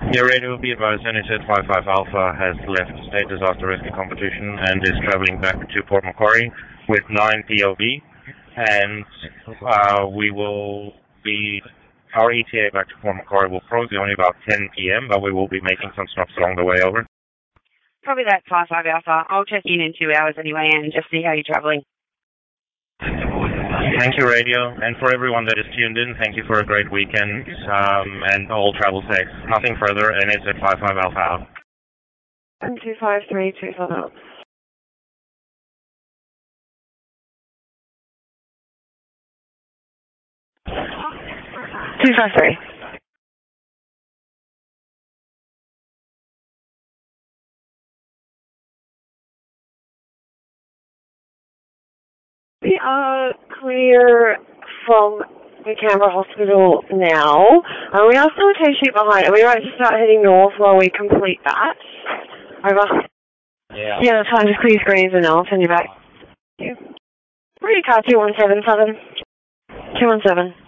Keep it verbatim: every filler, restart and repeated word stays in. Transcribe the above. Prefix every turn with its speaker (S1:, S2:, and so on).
S1: Your radio will be advised N H S five five Alpha has left State Disaster Rescue Competition and is traveling back to Port Macquarie with nine P O V, and uh, we will be, our E T A back to Port Macquarie will probably be only about ten P M, but we will be making some stops along the way. Over.
S2: Probably that five five Alpha. I'll check in in two hours anyway and just see how you're travelling.
S1: Thank you, radio, and for everyone that is tuned in, thank you for a great weekend, um, and all travel safe. Nothing further, N H S five five Alpha out.
S3: two five three two five out. two five three. We are clear from the Canberra Hospital now. Uh, we are still a T-sheet behind. Are we right to start heading north while we complete that? Over.
S1: Yeah.
S3: Yeah, that's fine. Just clear screens and I'll send you back. Thank you. Where are you, car two one seven seven? two one seven.